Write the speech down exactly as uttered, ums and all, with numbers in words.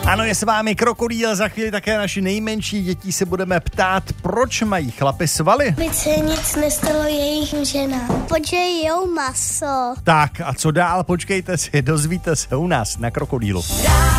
Ano, je s vámi Krokodýl, za chvíli také naši nejmenší děti se budeme ptát, proč mají chlapi svaly. By se nic nestalo jejich ženám. Protože jou maso. Tak a co dál, počkejte si, dozvíte se u nás na Krokodýlu.